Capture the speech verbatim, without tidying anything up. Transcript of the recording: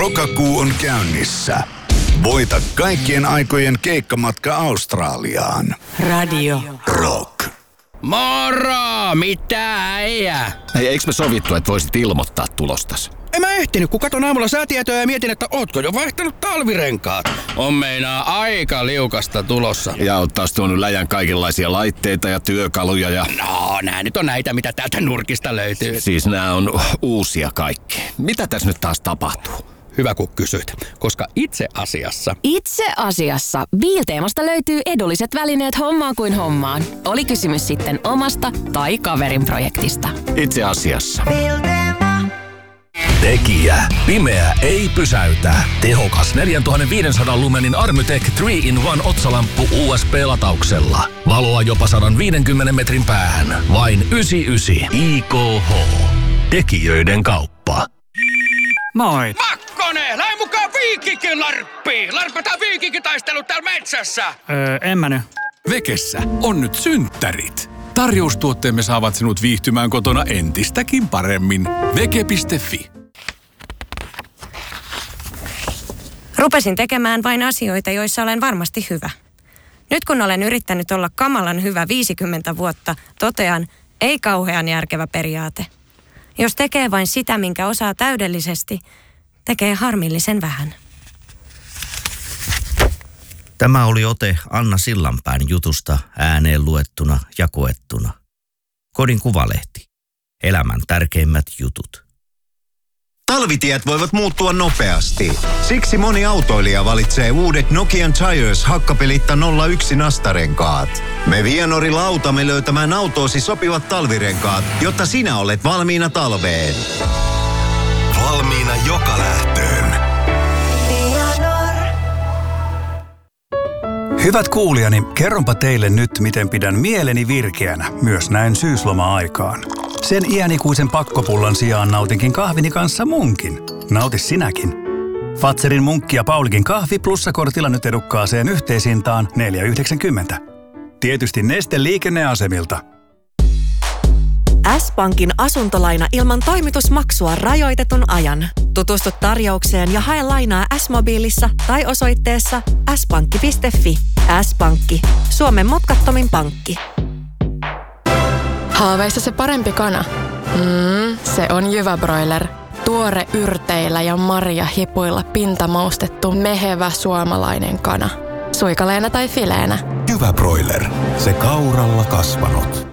Rokakuu on käynnissä. Voita kaikkien aikojen keikkamatka Australiaan. Radio Rock. Moro! Mitä äijä? Hei, eikö me sovittu, että voisit ilmoittaa tulostas? En mä ehtinyt, kun katon aamulla säätietoja ja mietin, että ootko jo vaihtanut talvirenkaat. On meinaa aika liukasta tulossa. Ja oot taas tuonut läjän kaikenlaisia laitteita ja työkaluja ja... No, nää nyt on näitä, mitä täältä nurkista löytyy. Siis nää on uusia kaikki. Mitä tässä nyt taas tapahtuu? Hyvä kun kysyt, koska itse asiassa... Itse asiassa Wheel-teemasta löytyy edulliset välineet hommaan kuin hommaan. Oli kysymys sitten omasta tai kaverin projektista. Itse asiassa. Tekijä. Pimeä ei pysäytä. Tehokas neljätuhattaviisisataa lumenin Armytech kolme in yksi otsalamppu U S B-latauksella. Valoa jopa sata viisikymmentä metrin päähän. Vain yhdeksänkymmentäyhdeksän I K H. Tekijöiden kauppa. Moi. Makkonen, lähde mukaan Viikinkin larppiin! Larpataan viikinkitaistelu täällä metsässä! Öö, en mä nyt. Vekessä on nyt synttärit. Tarjoustuotteemme saavat sinut viihtymään kotona entistäkin paremmin. Veke piste fi. Rupesin tekemään vain asioita, joissa olen varmasti hyvä. Nyt kun olen yrittänyt olla kamalan hyvä viisikymmentä vuotta, totean, ei kauhean järkevä periaate. Jos tekee vain sitä, minkä osaa täydellisesti, tekee harmillisen vähän. Tämä oli ote Anna Sillanpään jutusta ääneen luettuna ja koettuna. Kodin Kuvalehti. Elämän tärkeimmät jutut. Talvitiet voivat muuttua nopeasti. Siksi moni autoilija valitsee uudet Nokian Tires hakkapelitta nolla yksi nastarenkaat. Me Vienorilla autamme löytämään autoosi sopivat talvirenkaat, jotta sinä olet valmiina talveen. Valmiina joka lähtöön. Hyvät kuulijani, kerronpa teille nyt, miten pidän mieleni virkeänä, myös näin syysloma-aikaan. Sen iänikuisen pakkopullan sijaan nautinkin kahvini kanssa munkin. Nauti sinäkin. Fatserin munkki ja Paulikin kahvi plussakortilla nyt edukkaaseen yhteishintaan neljä yhdeksänkymmentä. Tietysti Neste liikenneasemilta. S-Pankin asuntolaina ilman toimitusmaksua rajoitetun ajan. Tutustu tarjoukseen ja hae lainaa S-mobiilissa tai osoitteessa s pankki piste fi. S-Pankki. Suomen mutkattomin pankki. Haaveissa se parempi kana? Mm, se on Jyväbroiler. Tuore yrteillä ja marjahipuilla pintamaustettu mehevä suomalainen kana. Suikaleena tai fileenä. Jyväbroiler. Se kauralla kasvanut.